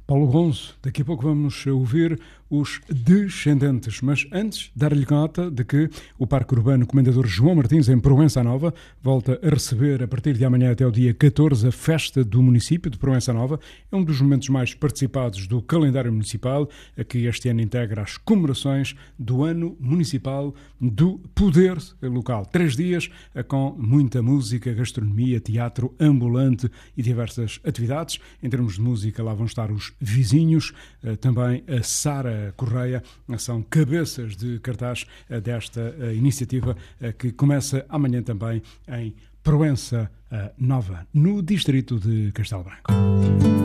Paulo Gonzo. Daqui a pouco vamos ouvir os Descendentes, mas antes dar-lhe nota de que o Parque Urbano Comendador João Martins, em Proença Nova, volta a receber a partir de amanhã até o dia 14 a festa do município de Proença Nova. É um dos momentos mais participados do calendário municipal, que este ano integra as comemorações do Ano Municipal do Poder Local. 3 dias com muita música, gastronomia, teatro ambulante e diversas atividades. Em termos de música, lá vão estar os Vizinhos, também a Sara Correia, são cabeças de cartaz desta iniciativa que começa amanhã também em Proença Nova, no distrito de Castelo Branco.